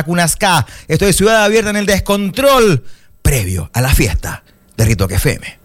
Cunascá. Esto es Ciudad Abierta en el Descontrol, previo a la fiesta de Ritoque FM.